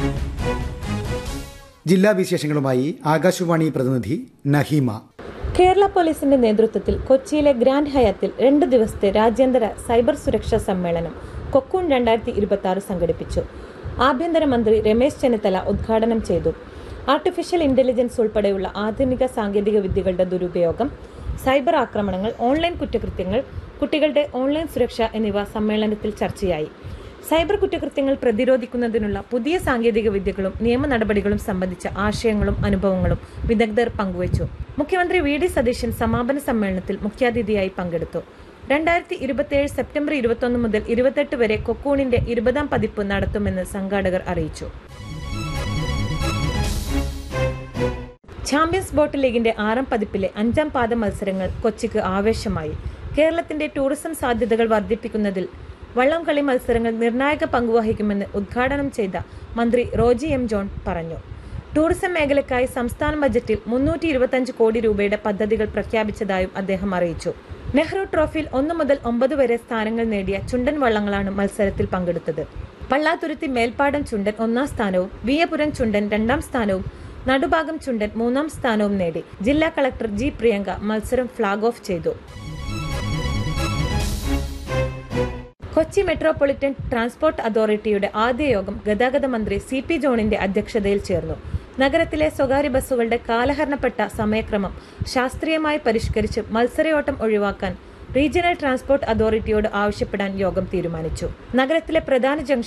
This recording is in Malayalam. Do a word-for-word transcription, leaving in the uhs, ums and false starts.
ജില്ലാ വിശേഷങ്ങളുമായി ആകാശവാണി പ്രതിനിധി നഹീമ. കേരള പോലീസിന്റെ നേതൃത്വത്തിൽ കൊച്ചിയിലെ ഗ്രാൻഡ് ഹയാത്തിൽ രണ്ട് ദിവസത്തെ രാജ്യാന്തര സൈബർ സുരക്ഷാ സമ്മേളനം കൊക്കൂൺ രണ്ടായിരത്തി ഇരുപത്തി ആറ് സംഘടിപ്പിച്ചു. ആഭ്യന്തരമന്ത്രി രമേശ് ചെന്നിത്തല ഉദ്ഘാടനം ചെയ്തു. ആർട്ടിഫിഷ്യൽ ഇന്റലിജൻസ് ഉൾപ്പെടെയുള്ള ആധുനിക സാങ്കേതിക വിദ്യകളുടെ ദുരുപയോഗം, സൈബർ ആക്രമണങ്ങൾ, ഓൺലൈൻ കുറ്റകൃത്യങ്ങൾ, കുട്ടികളുടെ ഓൺലൈൻ സുരക്ഷ എന്നിവ സമ്മേളനത്തിൽ ചർച്ചയായി. സൈബർ കുറ്റകൃത്യങ്ങൾ പ്രതിരോധിക്കുന്നതിനുള്ള പുതിയ സാങ്കേതിക വിദ്യകളും നിയമ നടപടികളും സംബന്ധിച്ച ആശയങ്ങളും അനുഭവങ്ങളും വിദഗ്ധർ പങ്കുവച്ചു. മുഖ്യമന്ത്രി വി ഡി സതീശൻ സമാപന സമ്മേളനത്തിൽ മുഖ്യാതിഥിയായി പങ്കെടുത്തു. രണ്ടായിരത്തി ഇരുപത്തിയേഴ് സെപ്റ്റംബർ ഇരുപത്തൊന്ന് മുതൽ ഇരുപത്തെട്ട് വരെ കൊക്കൂണിന്റെ ഇരുപതാം പതിപ്പ് നടത്തുമെന്ന് സംഘാടകർ അറിയിച്ചു. ചാമ്പ്യൻസ് ബോട്ട് ലീഗിന്റെ ആറാം പതിപ്പിലെ അഞ്ചാം പാദ മത്സരങ്ങൾ കൊച്ചിക്ക് ആവേശമായി. കേരളത്തിന്റെ ടൂറിസം സാധ്യതകൾ വർദ്ധിപ്പിക്കുന്നതിൽ വള്ളംകളി മത്സരങ്ങൾ നിർണായക പങ്കുവഹിക്കുമെന്ന് ഉദ്ഘാടനം ചെയ്ത മന്ത്രി റോജി എം ജോൺ പറഞ്ഞു. ടൂറിസം മേഖലയ്ക്കായി സംസ്ഥാന ബജറ്റിൽ മുന്നൂറ്റി ഇരുപത്തിയഞ്ച് കോടി രൂപയുടെ പദ്ധതികൾ പ്രഖ്യാപിച്ചതായും അദ്ദേഹം അറിയിച്ചു. നെഹ്റു ട്രോഫിയിൽ ഒന്നു മുതൽ ഒമ്പത് വരെ സ്ഥാനങ്ങൾ നേടിയ ചുണ്ടൻ വള്ളങ്ങളാണ് മത്സരത്തിൽ പങ്കെടുത്തത്. പള്ളാത്തുരുത്തി മേൽപ്പാടം ചുണ്ടൻ ഒന്നാം സ്ഥാനവും വിയപുരം ചുണ്ടൻ രണ്ടാം സ്ഥാനവും നടുഭാഗം ചുണ്ടൻ മൂന്നാം സ്ഥാനവും നേടി. ജില്ലാ കളക്ടർ ജി പ്രിയങ്ക മത്സരം ഫ്ളാഗ് ഓഫ് ചെയ്തു. കൊച്ചി മെട്രോപൊളിറ്റൻ ട്രാൻസ്പോർട്ട് അതോറിറ്റിയുടെ ആദ്യ യോഗം ഗതാഗത മന്ത്രി സി പി ജോണിന്റെ അധ്യക്ഷതയിൽ ചേർന്നു. നഗരത്തിലെ സ്വകാര്യ ബസ്സുകളുടെ കാലഹരണപ്പെട്ട സമയക്രമം ശാസ്ത്രീയമായി പരിഷ്കരിച്ച് മത്സരയോട്ടം ഒഴിവാക്കാൻ റീജിയണൽ ട്രാൻസ്പോർട്ട് അതോറിറ്റിയോട് ആവശ്യപ്പെടാൻ യോഗം തീരുമാനിച്ചു. നഗരത്തിലെ പ്രധാന ജംഗ്ഷൻ